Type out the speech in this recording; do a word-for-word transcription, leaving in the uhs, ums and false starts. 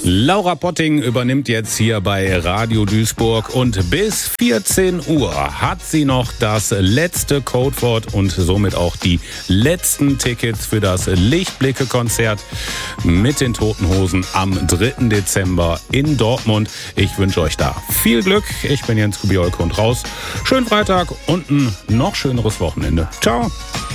Laura Potting übernimmt jetzt hier bei Radio Duisburg und bis vierzehn Uhr hat sie noch das letzte Codewort und somit auch die letzten Tickets für das Lichtblicke-Konzert mit den Toten Hosen am dritten Dezember in Dortmund. Ich wünsche euch da viel Glück. Ich bin Jens Kubiolke und raus. Schönen Freitag und ein noch schöneres Wochenende. Ciao.